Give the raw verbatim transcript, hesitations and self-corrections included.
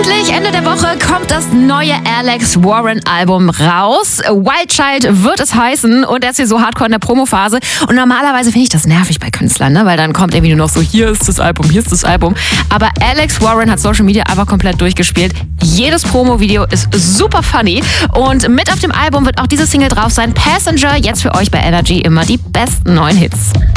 Endlich, Ende der Woche, kommt das neue Alex Warren Album raus. Wild Child wird es heißen und er ist hier so hardcore in der Promophase. Und normalerweise finde ich das nervig bei Künstlern, ne? Weil dann kommt irgendwie nur noch so, hier ist das Album, hier ist das Album. Aber Alex Warren hat Social Media einfach komplett durchgespielt. Jedes Promo-Video ist super funny. Und mit auf dem Album wird auch diese Single drauf sein, Passenger. Jetzt für euch bei Energy immer die besten neuen Hits.